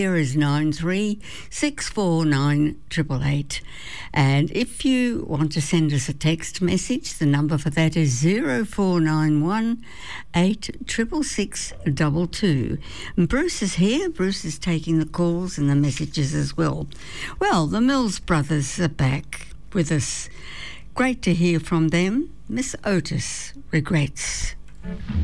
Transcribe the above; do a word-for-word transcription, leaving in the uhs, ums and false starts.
Here is nine three six four nine eight eight eight. And if you want to send us a text message, the number for that is zero four nine one eight six six six two two. And Bruce is here. Bruce is taking the calls and the messages as well. Well, the Mills brothers are back with us. Great to hear from them. Miss Otis regrets.